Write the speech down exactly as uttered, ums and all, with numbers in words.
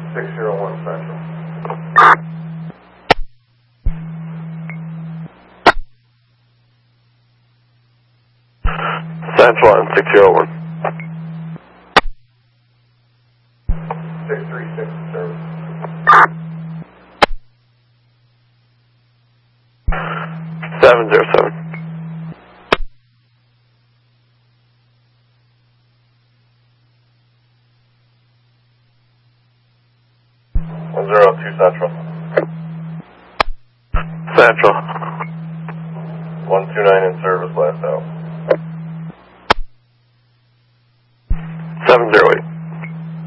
six zero one Central. Central on six zero one. six three six service. seven zero seven. one zero two Central. Central. one two nine in service, last out.